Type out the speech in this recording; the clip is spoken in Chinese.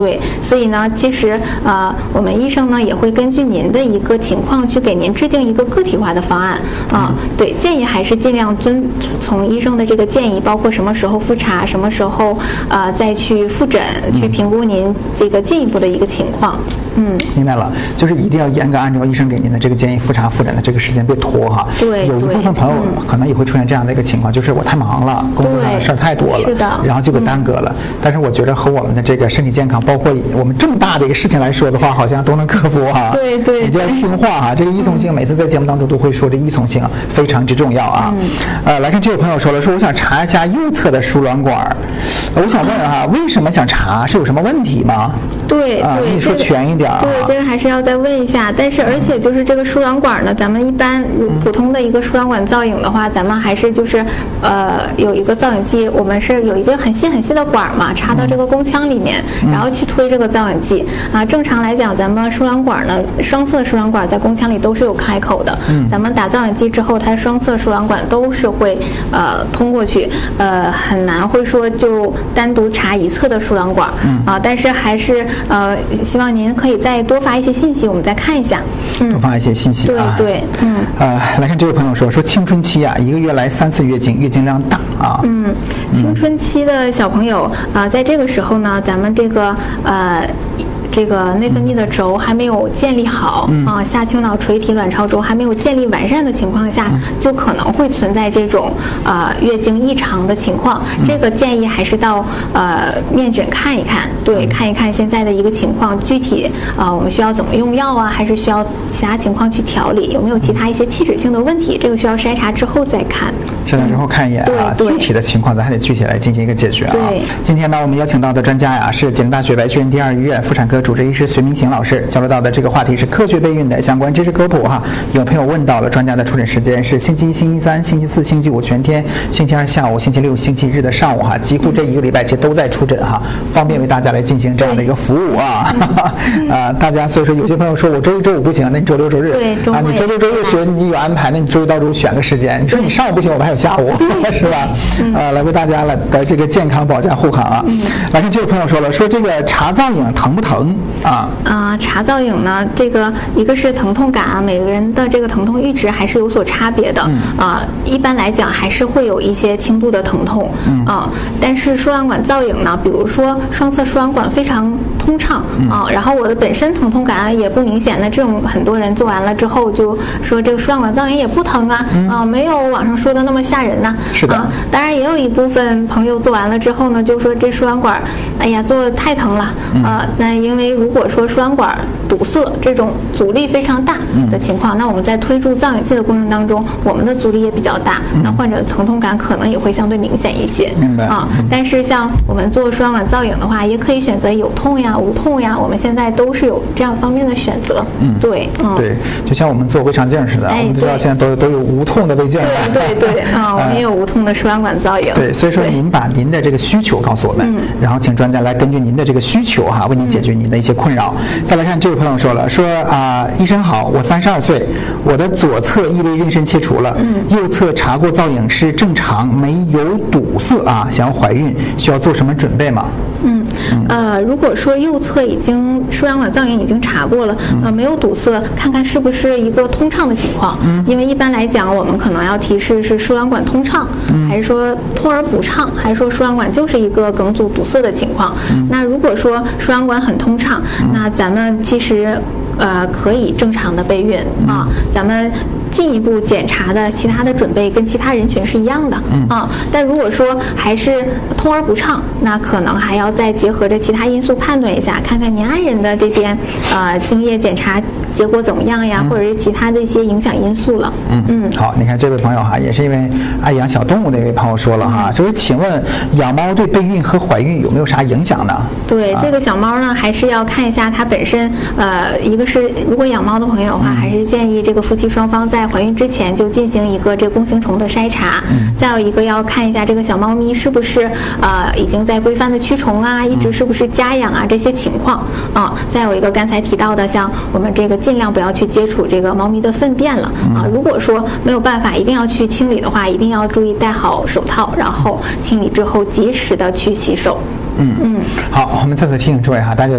对，所以呢，其实我们医生呢也会根据您的一个情况去给您制定一个个体化的方案对，建议还是尽量遵从医生的这个建议，包括什么时候复查，什么时候再去复诊，去评估您这个进一步的一个情况。 明白了，就是一定要严格按照医生给您的这个建议复查复诊的这个时间，别拖哈。 对， 有一部分朋友可能也会出现这样的一个情况，就是我太忙了，工作上的事儿太多了， 是的， 然后就给耽搁了。但是我觉得和我们的这个身体健康，包括我们这么大的一个事情来说的话，好像都能克服哈。 对， 一定要听话哈。这个依从性，每次在节目当中都会说，这依从性非常之重要啊。来看这位朋友说了，说我想查一下右侧的输卵管，我想问哈，为什么想查？是有什么问题吗？ 对， 你说全一点。 对，这个还是要再问一下。但是而且就是这个输卵管呢，咱们一般普通的一个输卵管造影的话，咱们还是就是有一个造影剂，我们是有一个很细很细的管嘛，插到这个宫腔里面，然后去推这个造影剂正常来讲，咱们输卵管呢，双侧的输卵管在宫腔里都是有开口的。咱们打造影剂之后，它双侧输卵管都是会通过去，很难会说就单独查一侧的输卵管但是还是希望您可以再多发一些信息，我们再看一下。 多发一些信息对， 来看这位朋友说青春期1个月来3次月经，月经量大青春期的小朋友在这个时候呢，咱们这个内分泌的轴还没有建立好下丘脑垂体卵巢轴还没有建立完善的情况下，就可能会存在这种月经异常的情况。这个建议还是到面诊看一看，对，看一看现在的一个情况，具体我们需要怎么用药还是需要其他情况去调理，有没有其他一些器质性的问题，这个需要筛查之后再看。 筛查之后看一眼具体的情况咱还得具体来进行一个解决对， 今天呢，我们邀请到的专家是济南大学白泉第2医院妇产科主治医师隋明行老师，交流到的这个话题是科学备孕的相关知识科普有朋友问到了专家的出诊时间是星期1、星期3、星期4、星期5全天，星期2下午、星期6、星期日的上午几乎这1个礼拜其实都在出诊方便为大家来进行这样的一个服务大家所以说有些朋友说我周一周五不行，那你周六周日对你周六周日学你有安排，那你周一到周五选个时间，你说你上午不行，我们还有下午是吧来为大家来的这个健康保驾护航来看这位朋友说了，说这个查造影疼不疼查造影呢，这个一个是疼痛感每个人的这个疼痛阈值还是有所差别的一般来讲还是会有一些轻度的疼痛但是输卵管造影呢，比如说双侧输卵管非常通畅然后我的本身疼痛感也不明显，那这种很多人做完了之后就说这个输卵管造影也不疼没有网上说的那么吓人是的当然也有一部分朋友做完了之后呢，就说这输卵管哎呀做得太疼了那因为如果说输卵管堵塞这种阻力非常大的情况那我们在推注造影剂的过程当中，我们的阻力也比较大那患者的疼痛感可能也会相对明显一些明白但是像我们做输卵管造影的话，也可以选择有痛呀无痛呀，我们现在都是有这样方面的选择对， 就像我们做胃肠镜似的我们知道现在都有无痛的胃镜对我们也有无痛的输卵管造影对，所以说您把您的这个需求告诉我们然后请专家来根据您的这个需求为您解决您的一些困扰再来看这位朋友说了，说医生好，我32岁，我的左侧异位妊娠切除了右侧查过造影是正常，没有堵塞想要怀孕需要做什么准备吗？ 如果说右侧已经输卵管造影已经查过了没有堵塞，看看是不是一个通畅的情况因为一般来讲我们可能要提示是输卵管通畅还是说通而不畅，还是说输卵管就是一个梗阻堵塞的情况那如果说输卵管很通畅那咱们其实可以正常的备孕咱们进一步检查的其他的准备跟其他人群是一样的但如果说还是通而不畅，那可能还要再结合着其他因素判断一下，看看您爱人的这边精液检查结果怎么样呀或者是其他的一些影响因素了好，你看这位朋友也是因为爱养小动物的一位朋友说了就是请问养猫对备孕和怀孕有没有啥影响呢？ 对这个小猫呢，还是要看一下它本身一个是如果养猫的朋友的话还是建议这个夫妻双方在怀孕之前就进行一个这弓形虫的筛查再有一个要看一下这个小猫咪是不是已经在规范的驱虫一直是不是家养这些情况再有一个刚才提到的像我们这个尽量不要去接触这个猫咪的粪便了如果说没有办法一定要去清理的话，一定要注意戴好手套，然后清理之后及时的去洗手好，我们再次提醒诸位大家